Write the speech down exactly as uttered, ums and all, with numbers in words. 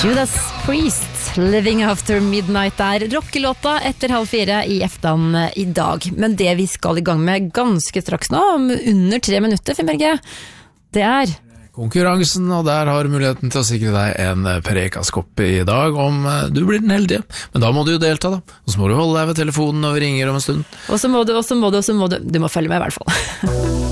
Judas Priest, Living After Midnight er rockelåta etter halv fire i eftan i dag. Men det vi skal i gang med ganske straks nå, om under tre minutter, Finnberge, det er konkurransen, og der har du muligheten til å sikre deg en Prekas-kopp i dag om du blir den heldige. Men da må du jo delta da, og så må du holde deg ved telefonen når vi ringer om en stund. Og så må du, og så må du, og så må du, du må følge med i hvert fall.